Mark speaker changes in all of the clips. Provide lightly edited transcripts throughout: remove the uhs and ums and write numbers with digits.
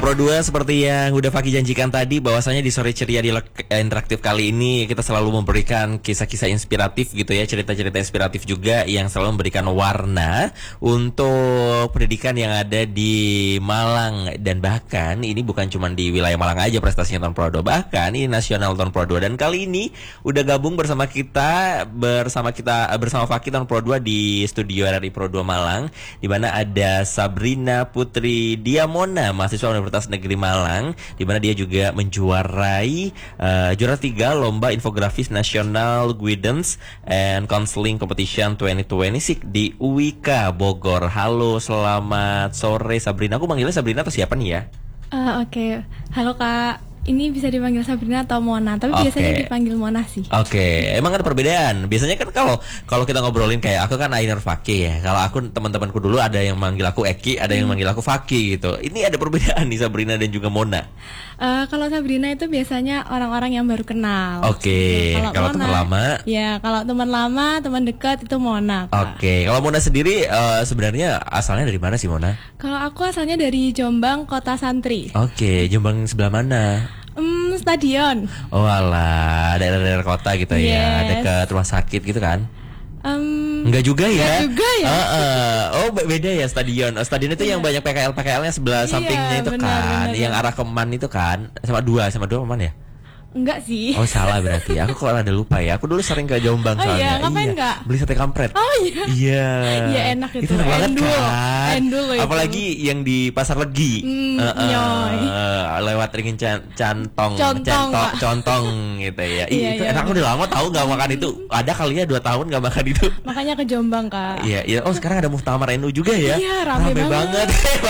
Speaker 1: Pro 2, seperti yang udah Fakih janjikan tadi, bahwasanya di sore ceria di interaktif kali ini kita selalu memberikan kisah-kisah inspiratif gitu ya, cerita-cerita inspiratif juga yang selalu memberikan warna untuk pendidikan yang ada di Malang. Dan bahkan ini bukan cuma di wilayah Malang aja prestasinya tahun Pro 2, bahkan ini nasional tahun Pro 2. Dan kali ini udah gabung bersama Fakih tahun Pro 2 di studio RRI Pro 2 Malang, di mana ada Sabrina Putri Diamona, mahasiswa Universitas Negeri Malang, di mana dia juga menjuarai juara 3 lomba infografis nasional Guidance and Counseling Competition 2026 di UIK Bogor. Halo, selamat sore Sabrina. Aku manggilnya Sabrina atau siapa nih ya?
Speaker 2: Oke. Halo Kak. Ini bisa dipanggil Sabrina atau Mona, tapi biasanya dipanggil Mona sih.
Speaker 1: Emang ada perbedaan. Biasanya kan kalau kita ngobrolin kayak aku kan Ainur Fakih ya. Kalau aku teman-temanku dulu ada yang manggil aku Eki, ada yang manggil aku Fakih gitu. Ini ada perbedaan nih Sabrina dan juga Mona.
Speaker 2: Kalau Sabrina itu biasanya orang-orang yang baru kenal.
Speaker 1: Kalau teman lama?
Speaker 2: Ya, kalau teman lama, teman dekat itu Mona.
Speaker 1: Kalau Mona sendiri sebenarnya asalnya dari mana sih Mona?
Speaker 2: Kalau aku asalnya dari Jombang, Kota Santri.
Speaker 1: Jombang sebelah mana?
Speaker 2: Stadion.
Speaker 1: Oh alah, daerah-daerah kota gitu ya, dekat rumah sakit gitu kan? Enggak juga ya? Beda ya stadion. Stadion itu yang banyak PKL-PKL-nya sebelah sampingnya itu kan, yang arah Keman itu kan, sama dua Keman ya?
Speaker 2: Enggak sih.
Speaker 1: Oh salah berarti. Aku kok ada lupa ya. Aku dulu sering ke Jombang soalnya.
Speaker 2: Ngapain enggak?
Speaker 1: Beli sate kampret.
Speaker 2: Iya, enak itu.
Speaker 1: Itu enak banget kan.
Speaker 2: Endul itu.
Speaker 1: Apalagi yang di Pasar Legi. Lewat ringin contong gitu ya. Itu enak. Aku udah lama tahu nggak makan itu. Ada kali ya 2 tahun nggak makan itu.
Speaker 2: Makanya ke Jombang Kak.
Speaker 1: Iya. Oh sekarang ada Muftamar NU juga ya.
Speaker 2: Iya, rame banget.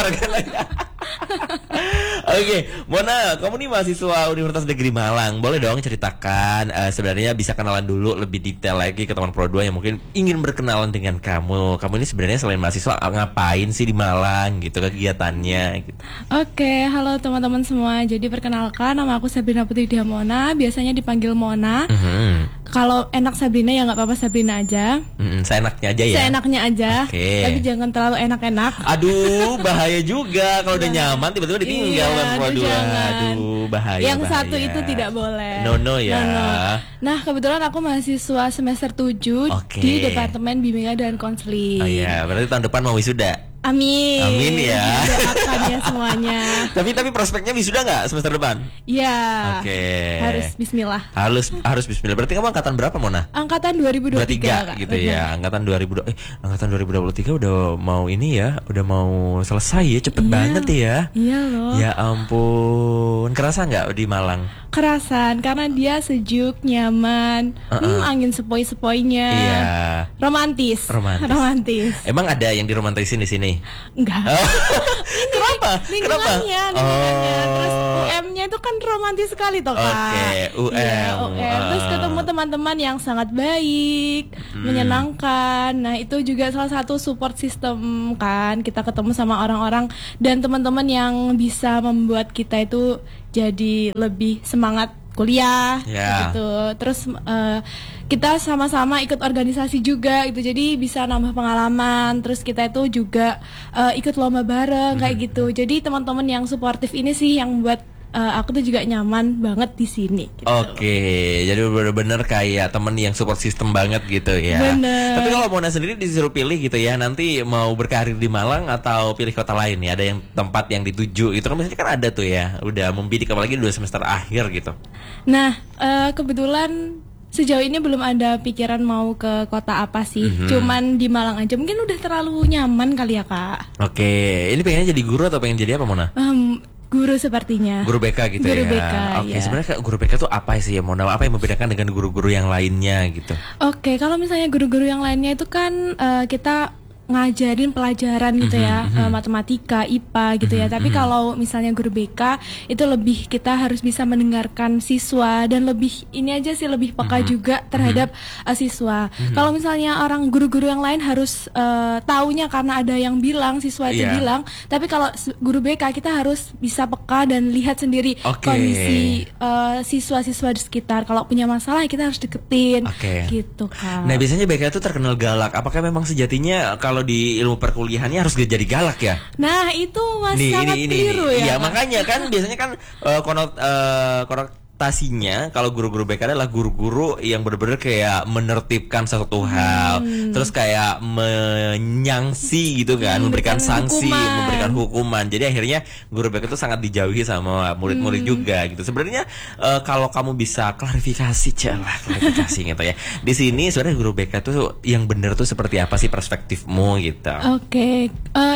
Speaker 1: Oke, Mona, kamu nih mahasiswa Universitas Negeri Malang. Boleh dong ceritakan sebenarnya bisa kenalan dulu lebih detail lagi ke teman Pro 2 yang mungkin ingin berkenalan dengan kamu. Kamu ini sebenarnya selain mahasiswa ngapain sih di Malang gitu, kegiatannya gitu.
Speaker 2: Oke, halo teman-teman semua. Jadi perkenalkan, nama aku Sabrina Putri Diamona, biasanya dipanggil Mona. Kalau enak Sabrina ya nggak apa-apa, Sabrina aja.
Speaker 1: Seenaknya aja ya.
Speaker 2: Seenaknya aja. Tapi jangan terlalu enak-enak.
Speaker 1: Aduh, bahaya juga kalau udah nyaman tiba-tiba ditinggal Pro 2. Aduh, bahaya.
Speaker 2: Yang satu itu tidak boleh.
Speaker 1: No ya.
Speaker 2: Nah, kebetulan aku mahasiswa semester 7 di Departemen Bimbingan dan Konseling.
Speaker 1: Oh iya, berarti tahun depan mau wisuda.
Speaker 2: Amin.
Speaker 1: Amin ya.
Speaker 2: Doakan ya semuanya.
Speaker 1: Tapi prospeknya wisuda nggak semester depan?
Speaker 2: Iya.
Speaker 1: Harus
Speaker 2: bismillah.
Speaker 1: Harus bismillah. Berarti kamu angkatan berapa, Mona?
Speaker 2: Angkatan 2023
Speaker 1: gitu ya. Angkatan 2023 udah mau ini ya, udah mau selesai ya, cepet banget ya.
Speaker 2: Iya loh.
Speaker 1: Ya ampun. Kerasa nggak di Malang?
Speaker 2: Kerasan karena dia sejuk, nyaman, angin sepoi-sepoinya.
Speaker 1: Iya.
Speaker 2: Romantis.
Speaker 1: Emang ada yang diromantisin di sini?
Speaker 2: Enggak.
Speaker 1: Kenapa?
Speaker 2: Lingkungannya. Terus UM-nya itu kan romantis sekali toh Kak.
Speaker 1: UM.
Speaker 2: Terus ketemu teman-teman yang sangat baik, menyenangkan. Nah, itu juga salah satu support system kan. Kita ketemu sama orang-orang dan teman-teman yang bisa membuat kita itu jadi lebih semangat kuliah gitu. Terus kita sama-sama ikut organisasi juga gitu. Jadi bisa nambah pengalaman. Terus kita itu juga ikut lomba bareng kayak gitu. Jadi teman-teman yang suportif ini sih yang membuat aku tuh juga nyaman banget di sini gitu.
Speaker 1: Jadi bener-bener kayak temen yang support system banget gitu ya.
Speaker 2: Bener.
Speaker 1: Tapi kalau Mona sendiri disuruh pilih gitu ya, nanti mau berkarir di Malang atau pilih kota lain ya, ada yang tempat yang dituju itu kan biasanya kan ada tuh ya, udah membidik apalagi 2 semester akhir gitu.
Speaker 2: Nah, kebetulan sejauh ini belum ada pikiran mau ke kota apa sih. Cuman di Malang aja. Mungkin udah terlalu nyaman kali ya Kak.
Speaker 1: Ini pengennya jadi guru atau pengen jadi apa Mona?
Speaker 2: Guru sepertinya.
Speaker 1: Guru BK gitu
Speaker 2: guru
Speaker 1: ya.
Speaker 2: BK,
Speaker 1: Sebenarnya guru BK tuh apa sih ya Mona? Apa yang membedakan dengan guru-guru yang lainnya gitu?
Speaker 2: Kalau misalnya guru-guru yang lainnya itu kan kita ngajarin pelajaran gitu ya, matematika, IPA gitu ya. Tapi kalau misalnya guru BK itu lebih kita harus bisa mendengarkan siswa dan lebih ini aja sih lebih peka juga terhadap siswa. Kalau misalnya orang guru-guru yang lain harus taunya karena ada yang bilang, siswa itu bilang. Tapi kalau guru BK kita harus bisa peka dan lihat sendiri kondisi siswa-siswa di sekitar. Kalau punya masalah kita harus deketin gitu kan.
Speaker 1: Nah biasanya BK itu terkenal galak. Apakah memang sejatinya kalau kalau di ilmu perkuliahannya harus jadi galak ya.
Speaker 2: Nah, itu masih sangat keliru ya.
Speaker 1: Iya,
Speaker 2: Kak.
Speaker 1: makanya kan biasanya kan konotasinya kalau guru-guru BK adalah guru-guru yang benar-benar kayak menertibkan suatu hal, terus kayak menyangsi gitu kan, memberikan sanksi, memberikan hukuman. Jadi akhirnya guru BK itu sangat dijauhi sama murid-murid juga gitu. Sebenarnya kalau kamu bisa klarifikasi gitu ya. Di sini sebenarnya guru BK tuh yang benar tuh seperti apa sih perspektifmu gitu.
Speaker 2: Oke,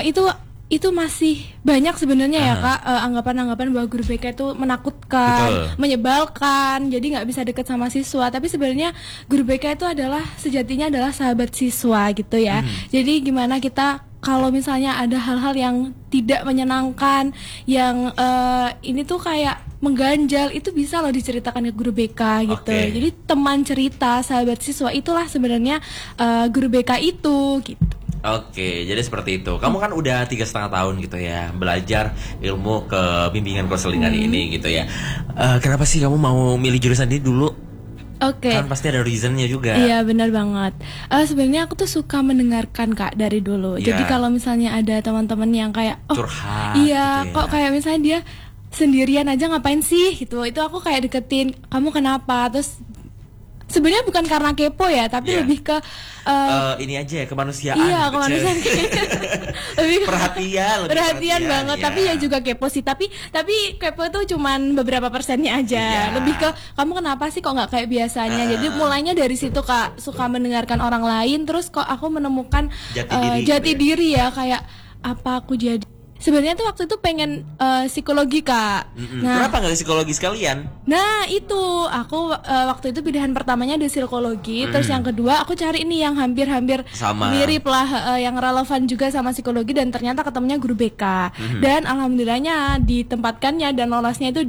Speaker 2: itu masih banyak sebenarnya ya Kak, anggapan-anggapan bahwa guru BK itu menakutkan,
Speaker 1: Betul.
Speaker 2: menyebalkan, jadi nggak bisa deket sama siswa. Tapi sebenarnya guru BK itu sejatinya adalah sahabat siswa gitu ya. Jadi gimana kita kalau misalnya ada hal-hal yang tidak menyenangkan, yang ini tuh kayak mengganjal, itu bisa loh diceritakan ke guru BK gitu.
Speaker 1: Oke.
Speaker 2: Jadi teman cerita, sahabat siswa itulah sebenarnya guru BK itu gitu.
Speaker 1: Oke, jadi seperti itu. Kamu kan udah 3,5 tahun gitu ya belajar ilmu bimbingan konselingan ini gitu ya. Kenapa sih kamu mau milih jurusan ini dulu?
Speaker 2: Oke.
Speaker 1: Kan pasti ada reasonnya juga.
Speaker 2: Iya benar banget. Sebenarnya aku tuh suka mendengarkan Kak dari dulu.
Speaker 1: Iya.
Speaker 2: Jadi kalau misalnya ada teman-teman yang kayak
Speaker 1: Curhat
Speaker 2: iya
Speaker 1: gitu ya.
Speaker 2: kok kayak misalnya dia sendirian aja ngapain sih gitu, itu aku kayak deketin, kamu kenapa? Terus sebenarnya bukan karena kepo ya, tapi
Speaker 1: Iya.
Speaker 2: lebih ke
Speaker 1: Ini aja ya, kemanusiaan.
Speaker 2: iya
Speaker 1: gitu,
Speaker 2: kemanusiaan
Speaker 1: Cek.
Speaker 2: lebih ke-
Speaker 1: Perhatian, lebih
Speaker 2: perhatian banget,
Speaker 1: ya.
Speaker 2: tapi ya juga kepo sih, tapi kepo tuh cuman beberapa persennya aja.
Speaker 1: Iya.
Speaker 2: Lebih ke kamu kenapa sih kok nggak kayak biasanya. Jadi mulainya dari situ Kak, suka mendengarkan orang lain, terus kok aku menemukan
Speaker 1: Jati diri gitu ya.
Speaker 2: ya, kayak apa aku jadi. Sebenarnya tuh waktu itu pengen psikologi Kak.
Speaker 1: Kenapa nggak psikologi sekalian?
Speaker 2: Nah itu aku waktu itu pilihan pertamanya di psikologi, terus yang kedua aku cari ini yang hampir-hampir
Speaker 1: Sama.
Speaker 2: mirip lah, yang relevan juga sama psikologi, dan ternyata ketemunya guru BK. Dan alhamdulillahnya ditempatkannya dan lolosnya itu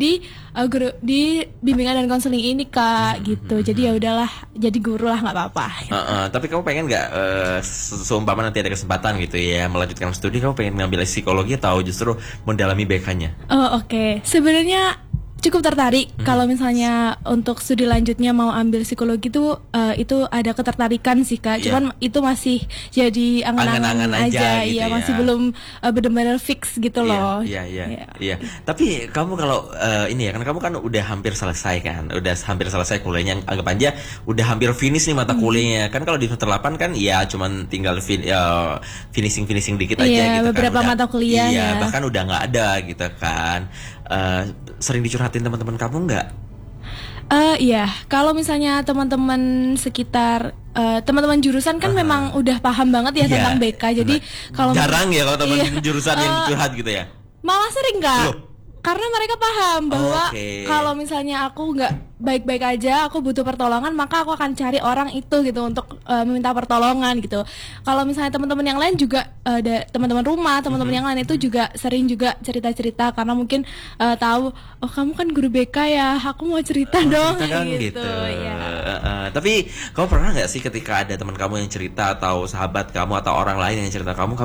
Speaker 2: di bimbingan dan konseling ini Kak gitu. Jadi ya udahlah, jadi guru lah, nggak apa-apa.
Speaker 1: Tapi kamu pengen nggak seumpama nanti ada kesempatan gitu ya melanjutkan studi, kamu pengen ngambil psikologi atau justru mendalami BK-nya?
Speaker 2: Oh oke. Sebenarnya cukup tertarik kalau misalnya untuk studi lanjutnya mau ambil psikologi itu ada ketertarikan sih Kak.
Speaker 1: Iya.
Speaker 2: Cuman itu masih jadi angan-angan
Speaker 1: Angan-angan aja gitu
Speaker 2: iya,
Speaker 1: ya.
Speaker 2: masih belum benar-benar fix gitu loh.
Speaker 1: Iya. Tapi kamu kalau ini ya, kan kamu kan udah hampir selesai kan, udah hampir selesai kuliahnya. Anggap aja udah hampir finish nih mata kuliahnya. Kan kalau di semester 8 kan ya cuman tinggal finishing dikit aja
Speaker 2: Iya,
Speaker 1: gitu
Speaker 2: beberapa
Speaker 1: kan.
Speaker 2: mata kuliah
Speaker 1: Iya,
Speaker 2: ya.
Speaker 1: bahkan udah nggak ada gitu kan. Sering dicurhatin teman-teman kamu nggak?
Speaker 2: Iya, kalau misalnya teman-teman sekitar, teman-teman jurusan kan memang udah paham banget ya
Speaker 1: Iya.
Speaker 2: tentang BK. Jadi kalau
Speaker 1: Jarang ya kalau teman
Speaker 2: Iya.
Speaker 1: jurusan yang curhat gitu ya.
Speaker 2: malah sering Kak.
Speaker 1: Loh.
Speaker 2: Karena mereka paham bahwa
Speaker 1: Oke.
Speaker 2: kalau misalnya aku nggak baik-baik aja, aku butuh pertolongan, maka aku akan cari orang itu gitu untuk meminta pertolongan gitu. Kalau misalnya teman-teman yang lain juga ada teman-teman rumah, teman-teman yang lain itu juga sering juga cerita-cerita karena mungkin tahu, oh kamu kan guru BK ya, aku mau cerita dong
Speaker 1: Cerita kan
Speaker 2: gitu. Ya.
Speaker 1: Tapi kamu pernah nggak sih ketika ada teman kamu yang cerita atau sahabat kamu atau orang lain yang cerita kamu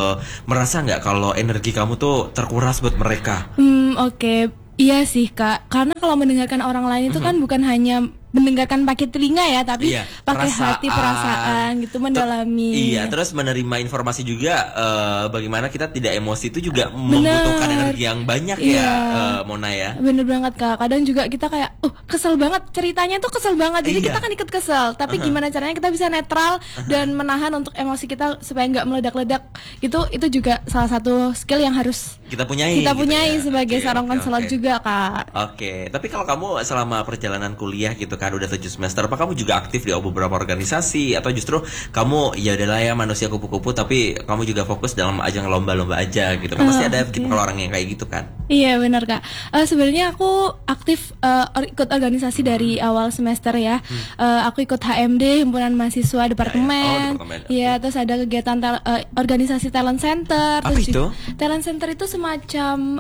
Speaker 1: merasa nggak kalau energi kamu tuh terkuras buat mereka?
Speaker 2: Oke. Iya sih Kak, karena kalau mendengarkan orang lain itu kan bukan hanya mendengarkan pakai telinga ya, tapi
Speaker 1: Iya,
Speaker 2: pakai hati,
Speaker 1: perasaan.
Speaker 2: perasaan gitu, mendalami.
Speaker 1: Iya, terus menerima informasi juga bagaimana kita tidak emosi itu juga membutuhkan energi yang banyak
Speaker 2: Iya.
Speaker 1: ya, Mona ya.
Speaker 2: Bener banget Kak, kadang juga kita kayak kesel banget, ceritanya tuh kesel banget, jadi
Speaker 1: Iya.
Speaker 2: kita kan ikut kesel. Tapi gimana caranya kita bisa netral dan menahan untuk emosi kita supaya nggak meledak-ledak. Itu juga salah satu skill yang harus
Speaker 1: Kita punyai
Speaker 2: sebagai
Speaker 1: Oke,
Speaker 2: seorang
Speaker 1: oke,
Speaker 2: konselor
Speaker 1: oke.
Speaker 2: juga Kak.
Speaker 1: Oke, tapi kalau kamu selama perjalanan kuliah gitu kan udah 7 semester, apa kamu juga aktif di beberapa organisasi atau justru kamu ya udahlah ya manusia kupu-kupu tapi kamu juga fokus dalam ajang lomba-lomba aja gitu kan? Pasti ada tipe kalau orang yang kayak gitu kan?
Speaker 2: Iya benar Kak. Sebenarnya aku aktif ikut organisasi dari awal semester ya. Aku ikut HMD, himpunan mahasiswa departemen.
Speaker 1: departemen, oke.
Speaker 2: Iya, terus ada kegiatan organisasi talent center.
Speaker 1: Apa
Speaker 2: Terus
Speaker 1: itu?
Speaker 2: Talent center itu semacam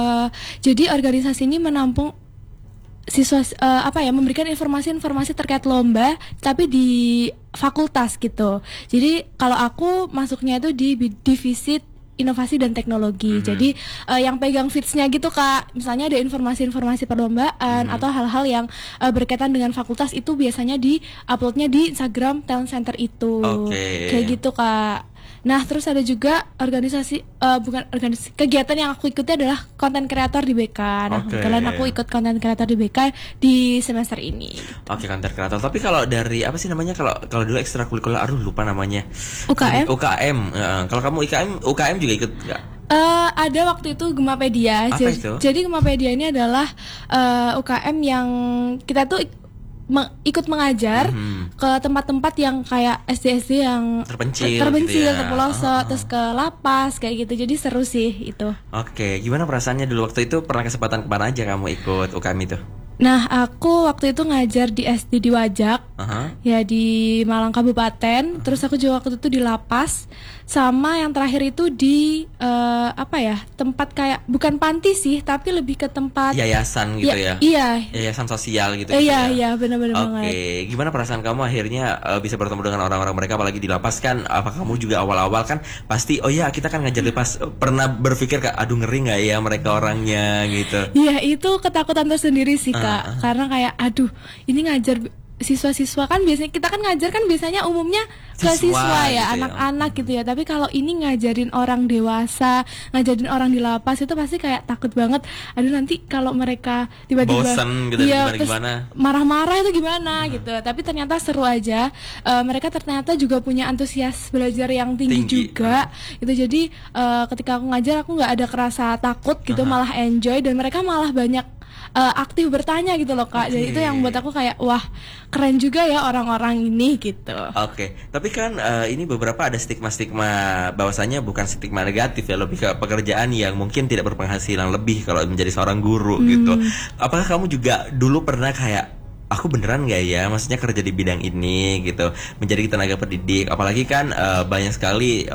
Speaker 2: jadi organisasi ini menampung siswa memberikan informasi-informasi terkait lomba tapi di fakultas gitu. Jadi kalau aku masuknya itu di divisi inovasi dan teknologi. Jadi yang pegang feeds-nya gitu Kak. Misalnya ada informasi-informasi perlombaan atau hal-hal yang berkaitan dengan fakultas itu biasanya di-uploadnya di Instagram Talent Center itu.
Speaker 1: Oke.
Speaker 2: Kayak gitu Kak. Nah, terus ada juga bukan organisasi, kegiatan yang aku ikuti adalah konten kreator di BK. Nah, kebetulan aku ikut konten kreator di BK di semester ini.
Speaker 1: Oke, konten kreator. Tapi kalau dari apa sih namanya, kalau dulu ekstrakurikuler, aduh lupa namanya.
Speaker 2: UKM.
Speaker 1: Kalau kamu UKM juga ikut nggak?
Speaker 2: Ada waktu itu Gemapedia.
Speaker 1: Apa itu?
Speaker 2: Jadi Gemapedia ini adalah UKM yang kita tuh ikut mengajar ke tempat-tempat yang kayak SD-SD yang
Speaker 1: terpencil
Speaker 2: gitu ya.
Speaker 1: Terpelosok,
Speaker 2: terus ke lapas kayak gitu. Jadi seru sih itu.
Speaker 1: Oke, gimana perasaannya dulu waktu itu? Pernah kesempatan kemana aja kamu ikut UKM itu?
Speaker 2: Nah, aku waktu itu ngajar di SD di Wajak, ya di Malang Kabupaten. Terus aku juga waktu itu di lapas, sama yang terakhir itu di tempat kayak bukan panti sih, tapi lebih ke tempat
Speaker 1: yayasan gitu ya?
Speaker 2: Iya.
Speaker 1: Yayasan sosial gitu.
Speaker 2: Iya, benar-benar banget.
Speaker 1: Oke, gimana perasaan kamu akhirnya bisa bertemu dengan orang-orang mereka, apalagi di lapas kan? Apa kamu juga awal-awal kan pasti, oh ya kita kan ngajar di lapas, pernah berpikir kayak, aduh ngeri nggak ya mereka orangnya gitu?
Speaker 2: Iya, itu ketakutan tersendiri sih Kak, karena kayak aduh ini ngajar siswa-siswa kan biasanya kita kan ngajar kan biasanya umumnya ke siswa ya, anak-anak gitu ya. Tapi kalau ini ngajarin orang dewasa, ngajarin orang di lapas, itu pasti kayak takut banget. Aduh nanti kalau mereka tiba-tiba
Speaker 1: bosen gitu, gimana?
Speaker 2: Marah-marah itu gimana gitu. Tapi ternyata seru aja. Mereka ternyata juga punya antusias belajar yang tinggi juga. Itu jadi ketika aku ngajar aku nggak ada kerasa takut gitu, malah enjoy, dan mereka malah banyak aktif bertanya gitu loh Kak. Jadi itu yang buat aku kayak wah keren juga ya orang-orang ini gitu.
Speaker 1: Oke, tapi kan ini beberapa ada stigma-stigma bahwasanya bukan stigma negatif ya, lebih ke pekerjaan yang mungkin tidak berpenghasilan lebih kalau menjadi seorang guru gitu. Apakah kamu juga dulu pernah kayak aku beneran nggak ya, maksudnya kerja di bidang ini gitu, menjadi tenaga pendidik, apalagi kan banyak sekali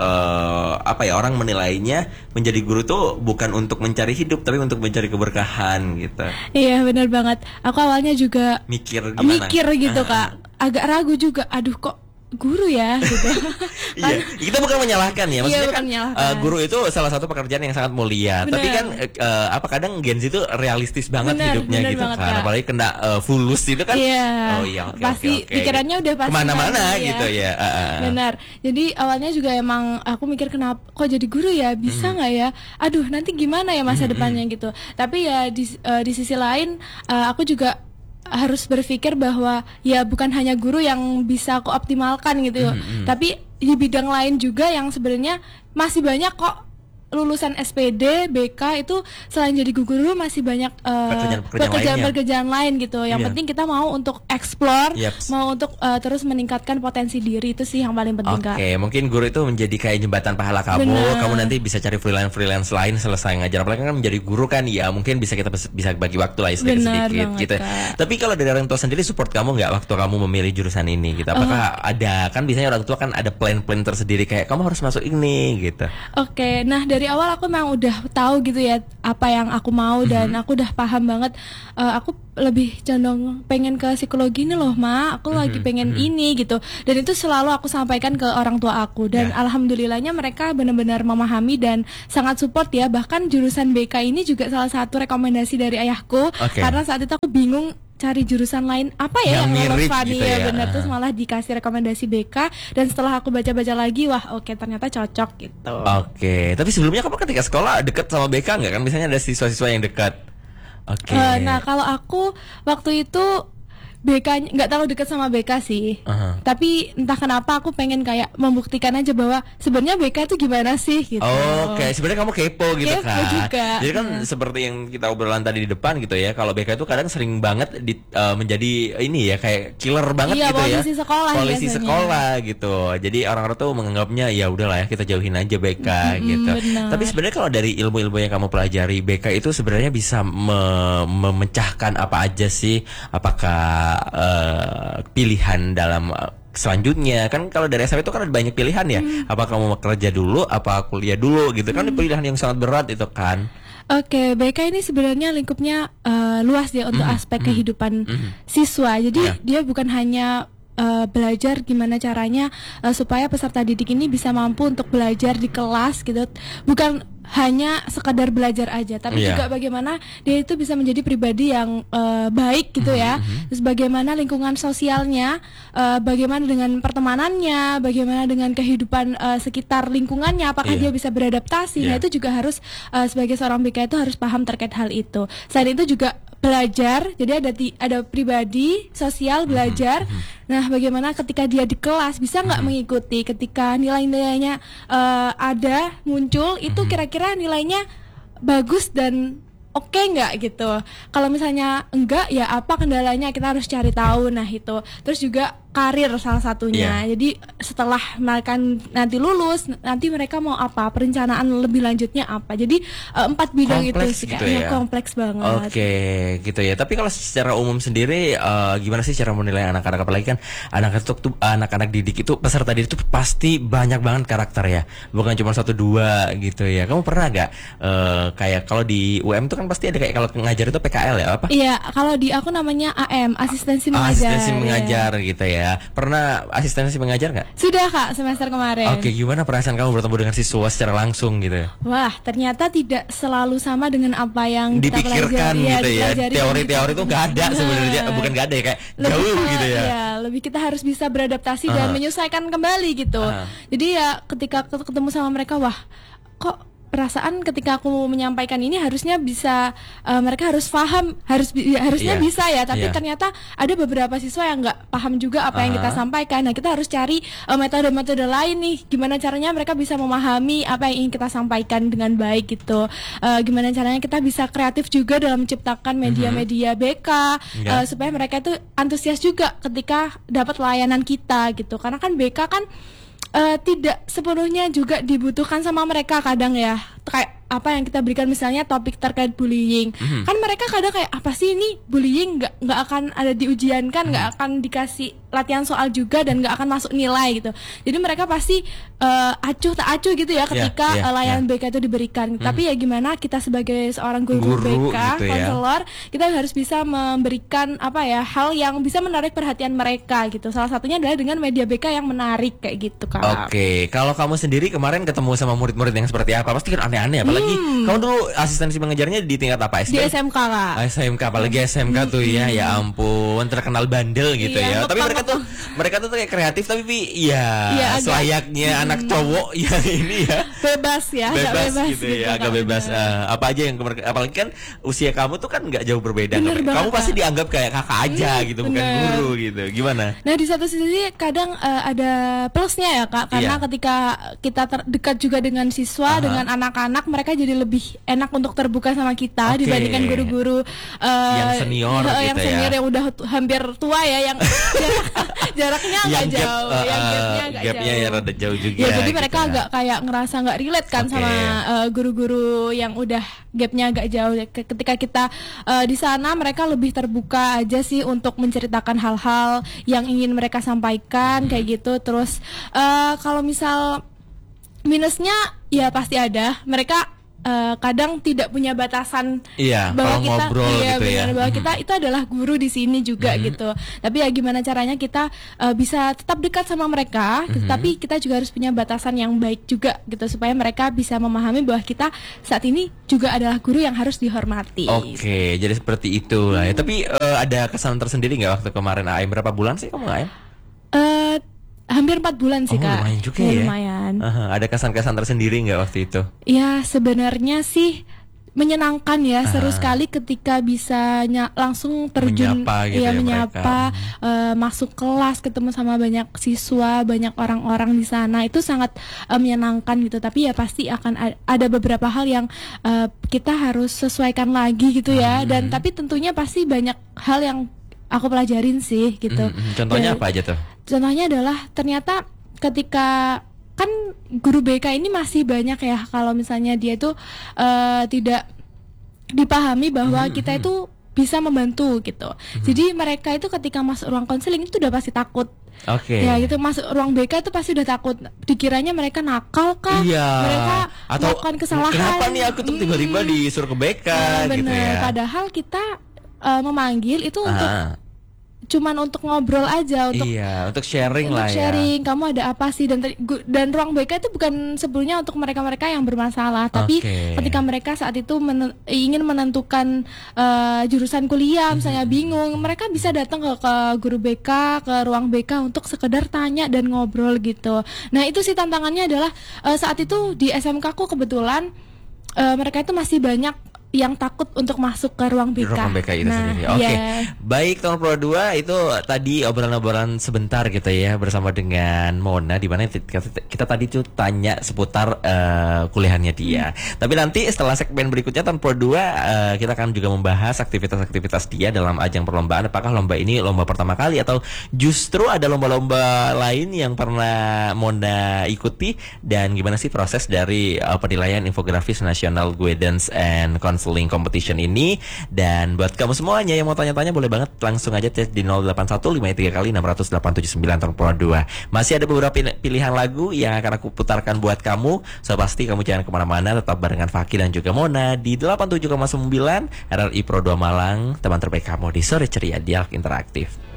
Speaker 1: orang menilainya menjadi guru tuh bukan untuk mencari hidup tapi untuk mencari keberkahan gitu.
Speaker 2: Iya benar banget, aku awalnya juga
Speaker 1: mikir
Speaker 2: gitu Kak, agak ragu juga, aduh kok guru ya gitu.
Speaker 1: Iya, kita bukan menyalahkan ya, maksudnya kan guru itu salah satu pekerjaan yang sangat mulia. Bener. Tapi kan kadang Gen Z itu realistis banget hidupnya gitu kan. Apalagi kena fulus itu kan.
Speaker 2: Oh iya, pasti pikirannya udah pasti
Speaker 1: kemana-mana gitu ya.
Speaker 2: Benar. Jadi awalnya juga emang aku mikir kenapa kok jadi guru ya, bisa nggak ya? Aduh nanti gimana ya masa depannya gitu. Tapi ya di sisi lain aku juga harus berpikir bahwa ya bukan hanya guru yang bisa aku optimalkan gitu, tapi di bidang lain juga yang sebenarnya masih banyak kok lulusan SPD, BK itu selain jadi guru masih banyak pekerjaan lain gitu. Yang penting kita mau untuk explore, mau untuk terus meningkatkan potensi diri, itu sih yang paling penting Kak.
Speaker 1: Oke, mungkin guru itu menjadi kayak jembatan pahala kamu. Kamu nanti bisa cari freelance lain selesai ngajar. Apalagi kan menjadi guru kan ya mungkin bisa bagi waktu lah sedikit gitu. Tapi kalau dari orang tua sendiri support kamu nggak waktu kamu memilih jurusan ini gitu? Apakah ada, kan biasanya orang tua kan ada plan-plan tersendiri kayak kamu harus masuk ini gitu.
Speaker 2: Oke, nah dari awal aku memang udah tahu gitu ya apa yang aku mau, dan aku udah paham banget. Aku lebih condong pengen ke psikologi ini loh aku lagi pengen ini gitu, dan itu selalu aku sampaikan ke orang tua aku, dan alhamdulillahnya mereka benar-benar memahami dan sangat support ya. Bahkan jurusan BK ini juga salah satu rekomendasi dari ayahku, karena saat itu aku bingung cari jurusan lain apa ya yang relevan gitu ya, benar, terus malah dikasih rekomendasi BK, dan setelah aku baca-baca lagi wah ternyata cocok gitu.
Speaker 1: Oke, tapi sebelumnya kamu ketika sekolah deket sama BK nggak kan? Biasanya ada siswa-siswa yang dekat.
Speaker 2: Nah kalau aku waktu itu BK nggak terlalu dekat sama BK sih, tapi entah kenapa aku pengen kayak membuktikan aja bahwa sebenarnya BK itu gimana sih gitu.
Speaker 1: Sebenarnya kamu kepo gitu kan.
Speaker 2: Juga.
Speaker 1: Jadi kan seperti yang kita obrolan tadi di depan gitu ya, kalau BK itu kadang sering banget menjadi ini ya kayak killer banget gitu ya. Polisi sekolah gitu. Jadi orang-orang tuh menganggapnya ya udahlah ya kita jauhin aja BK gitu.
Speaker 2: Benar.
Speaker 1: Tapi sebenarnya kalau dari ilmu-ilmu yang kamu pelajari, BK itu sebenarnya bisa memecahkan apa aja sih? Apakah pilihan dalam selanjutnya kan? Kalau dari SMA itu kan ada banyak pilihan ya, apa kamu mau kerja dulu apa kuliah dulu gitu kan, pilihan yang sangat berat itu kan.
Speaker 2: Oke, BK ini sebenarnya lingkupnya luas ya untuk aspek kehidupan siswa. Jadi dia bukan hanya belajar gimana caranya supaya peserta didik ini bisa mampu untuk belajar di kelas gitu, bukan hanya sekadar belajar aja, tapi juga bagaimana dia itu bisa menjadi pribadi yang baik gitu ya. Terus bagaimana lingkungan sosialnya, bagaimana dengan pertemanannya, bagaimana dengan kehidupan sekitar lingkungannya, apakah dia bisa beradaptasi. Nah itu juga harus sebagai seorang BK itu harus paham terkait hal itu. Selain itu juga belajar, jadi ada pribadi, sosial, belajar. Nah, bagaimana ketika dia di kelas bisa nggak mengikuti, ketika nilai-nilainya ada muncul, itu kira-kira nilainya bagus dan oke nggak gitu. Kalau misalnya enggak, ya apa kendalanya, kita harus cari tahu. Nah itu, terus juga karir salah satunya. Jadi setelah mereka nanti lulus, nanti mereka mau apa, perencanaan lebih lanjutnya apa. Jadi 4 bidang kompleks itu sih gitu kompleks banget.
Speaker 1: Oke, gitu ya. Tapi kalau secara umum sendiri gimana sih cara menilai anak-anak, apalagi kan anak-anak didik itu, peserta didik itu pasti banyak banget karakter ya, bukan cuma 1-2 gitu ya. Kamu pernah gak kayak kalau di UM tuh kan pasti ada kayak kalau ngajar itu PKL ya apa?
Speaker 2: Iya, kalau di aku namanya AM, asistensi mengajar.
Speaker 1: Asistensi mengajar gitu ya. Pernah asistensi mengajar nggak?
Speaker 2: Sudah Kak, semester kemarin.
Speaker 1: Oke, gimana perasaan kamu bertemu dengan siswa secara langsung gitu?
Speaker 2: Wah, ternyata tidak selalu sama dengan apa yang
Speaker 1: dipikirkan
Speaker 2: kita
Speaker 1: gitu ya. Teori-teori itu nggak ada sebenarnya, bukan nggak ada ya, kayak jauh gitu ya.
Speaker 2: Iya, lebih kita harus bisa beradaptasi dan menyesuaikan kembali gitu. Jadi ya ketika ketemu sama mereka, wah, kok perasaan ketika aku menyampaikan ini harusnya bisa mereka harus paham, harusnya bisa ya, tapi ternyata ada beberapa siswa yang nggak paham juga apa yang kita sampaikan. Nah kita harus cari metode-metode lain nih, gimana caranya mereka bisa memahami apa yang ingin kita sampaikan dengan baik gitu. Gimana caranya kita bisa kreatif juga dalam menciptakan media-media BK supaya mereka itu antusias juga ketika dapat layanan kita gitu, karena kan BK kan tidak sepenuhnya juga dibutuhkan sama mereka kadang ya. Kayak apa yang kita berikan misalnya topik terkait bullying, kan mereka kadang kayak apa sih ini bullying, nggak akan ada di ujian kan, nggak akan dikasih latihan soal juga dan nggak akan masuk nilai gitu. Jadi mereka pasti acuh tak acuh gitu ya ketika layanan BK itu diberikan. Tapi ya gimana kita sebagai seorang guru BK, gitu konselor, kita harus bisa memberikan apa ya, hal yang bisa menarik perhatian mereka gitu. Salah satunya adalah dengan media BK yang menarik kayak gitu Kak.
Speaker 1: Oke, kalau kamu sendiri kemarin ketemu sama murid-murid yang seperti apa? Pasti kan aneh-aneh, apalagi kamu dulu asistensi mengajarnya di tingkat apa? SD?
Speaker 2: Di SMK Kak.
Speaker 1: SMK, apalagi SMK tuh ya ampun, terkenal bandel gitu ya. Tapi mereka tuh kayak kreatif, tapi ya selayaknya anak cowok ya ini ya.
Speaker 2: Bebas
Speaker 1: gitu ya, agak bebas. Apa aja yang apalagi kan usia kamu tuh kan nggak jauh berbeda. Kamu pasti dianggap kayak kakak aja gitu, bukan guru gitu. Gimana?
Speaker 2: Nah di satu sisi kadang ada plusnya ya Kak, karena ketika kita terdekat juga dengan siswa, dengan anak-anak, mereka jadi lebih enak untuk terbuka sama kita dibandingkan guru-guru
Speaker 1: yang senior gitu
Speaker 2: yang senior yang udah hampir tua ya, yang jaraknya agak jauh, yang
Speaker 1: gapnya ya rada jauh juga.
Speaker 2: Ya jadi mereka agak kayak ngerasa nggak relate kan sama guru-guru yang udah gapnya agak jauh. Ketika kita di sana, mereka lebih terbuka aja sih untuk menceritakan hal-hal yang ingin mereka sampaikan kayak gitu. Terus kalau misal minusnya ya pasti ada. Mereka kadang tidak punya batasan bahwa kita gitu bahwa kita itu adalah guru di sini juga gitu. Tapi ya gimana caranya kita bisa tetap dekat sama mereka, tapi kita juga harus punya batasan yang baik juga gitu, supaya mereka bisa memahami bahwa kita saat ini juga adalah guru yang harus dihormati.
Speaker 1: Oke, jadi seperti itu lah ya. Tapi ada kesan tersendiri nggak waktu kemarin AM? Berapa bulan sih kamu AM?
Speaker 2: Hampir 4 bulan sih Kak.
Speaker 1: Lumayan juga ya.
Speaker 2: Lumayan.
Speaker 1: Ada kesan-kesan tersendiri nggak waktu itu?
Speaker 2: Ya sebenarnya sih menyenangkan ya, seru sekali ketika bisa langsung terjun menyapa masuk kelas, ketemu sama banyak siswa, banyak orang-orang di sana, itu sangat menyenangkan gitu. Tapi ya pasti akan ada beberapa hal yang kita harus sesuaikan lagi gitu ya. Dan tapi tentunya pasti banyak hal yang aku pelajarin sih gitu.
Speaker 1: Contohnya apa aja tuh?
Speaker 2: Contohnya adalah ternyata ketika kan guru BK ini masih banyak ya, kalau misalnya dia itu tidak dipahami bahwa kita itu bisa membantu gitu. Jadi mereka itu ketika masuk ruang konseling itu udah pasti takut. Ya gitu, masuk ruang BK itu pasti udah takut. Dikiranya mereka nakal kah? Mereka melakukan kesalahan.
Speaker 1: Kenapa nih aku tuh tiba-tiba disuruh ke BK gitu ya?
Speaker 2: Padahal kita memanggil itu untuk cuman untuk ngobrol aja,
Speaker 1: untuk sharing lah ya.
Speaker 2: Sharing, kamu ada apa sih, dan ruang BK itu bukan sebetulnya untuk mereka-mereka yang bermasalah, tapi ketika mereka saat itu ingin menentukan jurusan kuliah, misalnya bingung, mereka bisa datang ke guru BK, ke ruang BK untuk sekedar tanya dan ngobrol gitu. Nah, itu sih tantangannya adalah saat itu di SMK aku kebetulan mereka itu masih banyak yang takut untuk masuk ke ruang BK.
Speaker 1: Ruang BK itu sendiri. Oke. Baik, tahun Pro 2 itu tadi obrolan-obrolan sebentar gitu ya bersama dengan Mona, di mana kita tadi tuh tanya seputar kuliahannya dia. Tapi nanti setelah segmen berikutnya tahun Pro 2 kita akan juga membahas aktivitas-aktivitas dia dalam ajang perlombaan. Apakah lomba ini lomba pertama kali atau justru ada lomba-lomba lain yang pernah Mona ikuti, dan gimana sih proses dari penilaian infografis National Guidance and Counseling Competition ini. Dan buat kamu semuanya yang mau tanya-tanya, boleh banget langsung aja tes di 08153 kali 600 879 tahun Pro 2. Masih ada beberapa pilihan lagu yang akan aku putarkan buat kamu. So pasti kamu jangan kemana-mana, tetap barengan Fakih dan juga Mona di 87,9 RRI Pro 2 Malang, teman terbaik kamu di Sore Ceria Dialog Interaktif.